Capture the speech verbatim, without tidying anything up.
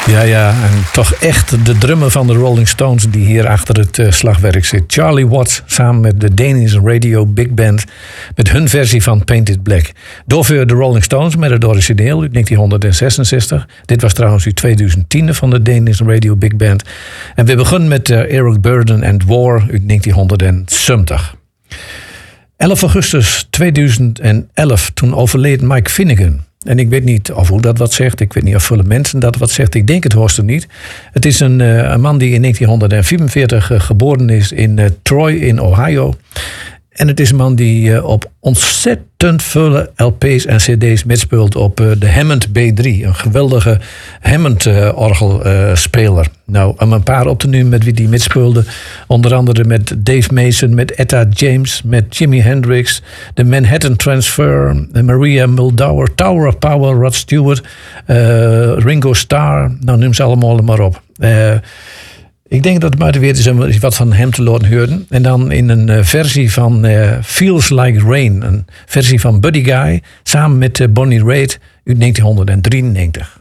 Ja, ja, en toch echt de drummer van de Rolling Stones die hier achter het uh, slagwerk zit. Charlie Watts samen met de Danish Radio Big Band met hun versie van Painted Black. Doorvoer de Rolling Stones met het origineel uit negentien zesenzestig. Dit was trouwens uit tweeduizend tien van de Danish Radio Big Band. En we beginnen met uh, Eric Burdon and War uit negentien zeventig. elf augustus tweeduizend elf, toen overleed Mike Finnegan. En ik weet niet of hoe dat wat zegt. Ik weet niet of veel mensen dat wat zegt. Ik denk het hoogste niet. Het is een, uh, een man die in negentien vierenveertig uh, geboren is in uh, Troy in Ohio. En het is een man die uh, op ontzettend veel L P's en cd's mitspeelt op uh, de Hammond B drie. Een geweldige Hammond-orgelspeler. Uh, nou, om een paar op te noemen met wie die mitspeelde. Onder andere met Dave Mason, met Etta James, met Jimi Hendrix. De Manhattan Transfer, de Maria Muldaur, Tower of Power, Rod Stewart, uh, Ringo Starr. Nou, noem ze allemaal maar op. Uh, Ik denk dat het maar weer is om wat van hem te laten horen. En dan in een uh, versie van uh, Feels Like Rain. Een versie van Buddy Guy samen met uh, Bonnie Raitt uit negentien drieënnegentig.